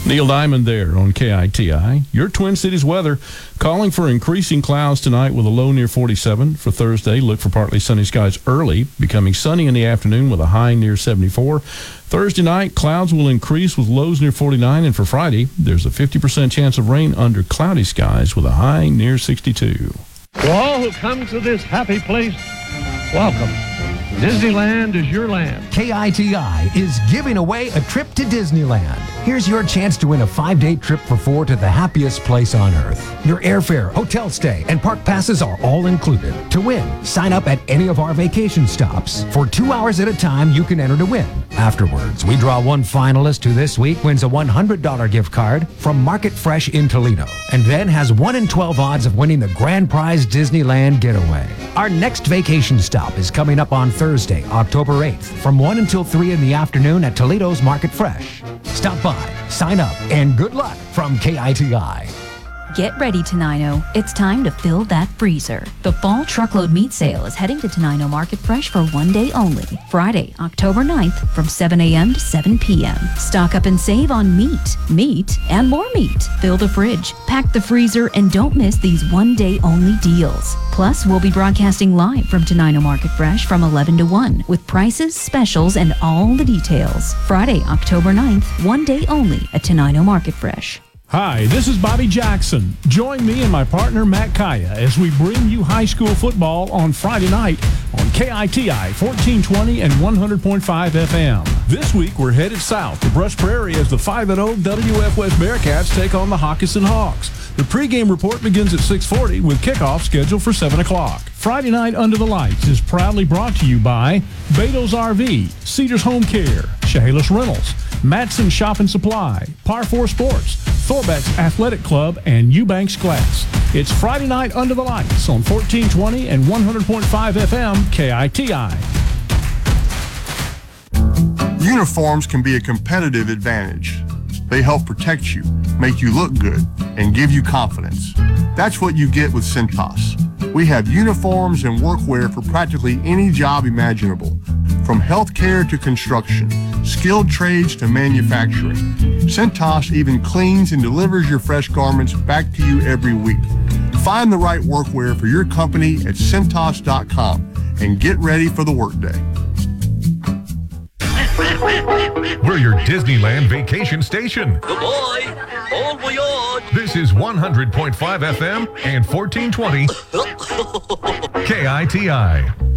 Neil Diamond there on KITI. Your Twin Cities weather calling for increasing clouds tonight with a low near 47. For Thursday, look for partly sunny skies early, becoming sunny in the afternoon with a high near 74. Thursday night, clouds will increase with lows near 49. And for Friday, there's a 50% chance of rain under cloudy skies with a high near 62. To all who come to this happy place, welcome. Disneyland is your land. KITI is giving away a trip to Disneyland. Here's your chance to win a 5-day trip for 4 to the happiest place on earth. Your airfare, hotel stay, and park passes are all included. To win, sign up at any of our vacation stops. For 2 hours at a time, you can enter to win. Afterwards, we draw one finalist who this week wins a $100 gift card from Market Fresh in Toledo, and then has 1 in 12 odds of winning the grand prize Disneyland getaway. Our next vacation stop is coming up on Thursday, October 8th, from 1 until 3 in the afternoon at Toledo's Market Fresh. Stop by, sign up, and good luck from KITI. Get ready, Tenino. It's time to fill that freezer. The fall truckload meat sale is heading to Tenino Market Fresh for 1 day only. Friday, October 9th from 7 a.m. to 7 p.m. Stock up and save on meat, and more meat. Fill the fridge, pack the freezer, and don't miss these 1 day only deals. Plus, we'll be broadcasting live from Tenino Market Fresh from 11 to 1 with prices, specials, and all the details. Friday, October 9th, 1 day only at Tenino Market Fresh. Hi, this is Bobby Jackson. Join me and my partner Matt Kaya as we bring you high school football on Friday night on KITI 1420 and 100.5 FM. This week we're headed south to Brush Prairie as the 5-0 WF West Bearcats take on the Hockerson Hawks. The pregame report begins at 6:40 with kickoff scheduled for 7 o'clock. Friday Night Under the Lights is proudly brought to you by Beto's RV, Cedars Home Care, Chehalis Rentals, Matson Shop and Supply, Par 4 Sports, Thorbeck's Athletic Club, and Eubanks Glass. It's Friday Night Under the Lights on 1420 and 100.5 FM KITI. Uniforms can be a competitive advantage. They help protect you, make you look good, and give you confidence. That's what you get with Cintas. We have uniforms and workwear for practically any job imaginable, from healthcare to construction, skilled trades to manufacturing. Cintas even cleans and delivers your fresh garments back to you every week. Find the right workwear for your company at Cintas.com and get ready for the workday. We're your Disneyland vacation station. Good boy. Bon voyage. This is 100.5 FM and 1420 KITI.